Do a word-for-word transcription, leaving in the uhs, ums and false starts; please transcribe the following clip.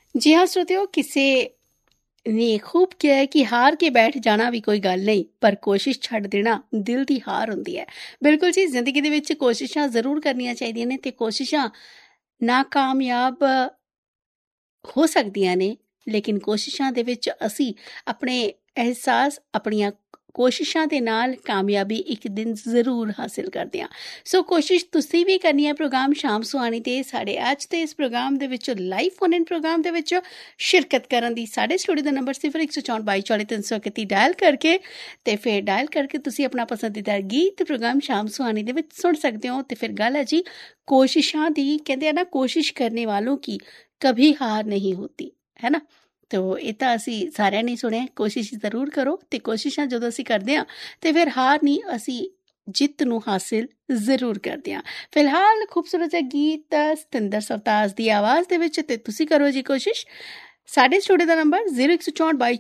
जी हाँ श्रोतियों, किसे ने खूब किਹਾ ਹੈ ਕਿ ਹਾਰ ਕੇ ਬੈਠ ਜਾਣਾ ਵੀ ਕੋਈ ਗੱਲ ਨਹੀਂ, ਪਰ ਕੋਸ਼ਿਸ਼ ਛੱਡ ਦੇਣਾ ਦਿਲ ਦੀ ਹਾਰ ਹੁੰਦੀ ਹੈ। ਬਿਲਕੁਲ ਜੀ, ਜ਼ਿੰਦਗੀ ਦੇ ਵਿੱਚ ਕੋਸ਼ਿਸ਼ਾਂ ਜ਼ਰੂਰ ਕਰਨੀਆਂ ਚਾਹੀਦੀਆਂ ਨੇ ਤੇ ਕੋਸ਼ਿਸ਼ਾਂ ਨਾਕਾਮਯਾਬ ਹੋ ਸਕਦੀਆਂ ਨੇ, ਲੇਕਿਨ ਕੋਸ਼ਿਸ਼ਾਂ ਦੇ ਵਿੱਚ ਅਸੀਂ ਆਪਣੇ ਅਹਿਸਾਸ, ਆਪਣੀਆਂ ਕੋਸ਼ਿਸ਼ਾਂ ਦੇ ਨਾਲ ਕਾਮਯਾਬੀ ਇੱਕ ਦਿਨ ਜ਼ਰੂਰ ਹਾਸਿਲ ਕਰਦੇ ਹਾਂ। ਸੋ ਕੋਸ਼ਿਸ਼ ਤੁਸੀਂ ਵੀ ਕਰਨੀ ਹੈ। ਪ੍ਰੋਗਰਾਮ ਸ਼ਾਮ ਸੁਹਾਣੀ ਤੇ ਸਾਡੇ ਅੱਜ ਦੇ ਇਸ ਪ੍ਰੋਗਰਾਮ ਦੇ ਵਿੱਚ ਲਾਈਵ ਫੋਨ ਇਨ ਪ੍ਰੋਗਰਾਮ ਦੇ ਵਿੱਚ ਸ਼ਿਰਕਤ ਕਰਨ ਦੀ ਸਾਡੇ ਸਟੂਡੀਓ ਦਾ ਨੰਬਰ ਸਿਫਰ ਇੱਕ ਸੌ ਚੌਂਹਠ ਬਾਈ ਚਾਲੀ ਤਿੰਨ ਸੌ ਇਕੱਤੀ ਡਾਇਲ ਕਰਕੇ ਤੇ ਫਿਰ ਡਾਇਲ ਕਰਕੇ ਤੁਸੀਂ ਆਪਣਾ ਪਸੰਦੀਦਾ ਗੀਤ ਪ੍ਰੋਗਰਾਮ ਸ਼ਾਮ ਸੁਹਾਣੀ ਦੇ ਵਿੱਚ ਸੁਣ ਸਕਦੇ ਹੋ। ਤੇ ਫਿਰ ਗੱਲ ਹੈ ਜੀ ਕੋਸ਼ਿਸ਼ਾਂ ਦੀ। ਕਹਿੰਦੇ ਆ ਨਾ, ਕੋਸ਼ਿਸ਼ ਕਰਨੇ ਵਾਲੋਂ ਕੀ ਕभी ਹਾਰ ਨਹੀਂ ਹੋਤੀ ਹੈ ਨਾ। ਤੋ ਇਹ ਤਾਂ ਅਸੀਂ ਸਾਰਿਆਂ ਨੇ ਸੁਣਿਆ, ਕੋਸ਼ਿਸ਼ ਜ਼ਰੂਰ ਕਰੋ। ਤੇ ਕੋਸ਼ਿਸ਼ਾਂ ਜਦੋਂ ਅਸੀਂ ਕਰਦੇ ਹਾਂ ਤੇ ਫਿਰ ਹਾਰ ਨਹੀਂ, ਅਸੀਂ ਜਿੱਤ ਨੂੰ ਹਾਸਿਲ ਜ਼ਰੂਰ ਕਰਦੇ ਹਾਂ। ਫਿਲਹਾਲ ਖੂਬਸੂਰਤ ਜਿਹਾ ਗੀਤ ਸਤਿੰਦਰ ਸਰਤਾਜ ਦੀ ਆਵਾਜ਼ ਦੇ ਵਿੱਚ, ਤੇ ਤੁਸੀਂ ਕਰੋ ਜੀ ਕੋਸ਼ਿਸ਼। ਸਾਡੇ ਸਟੂਡੀਓ ਦਾ ਨੰਬਰ ਜ਼ੀਰੋ ਇੱਕ ਸੌ ਚੌਂਹਠ ਬਾਈ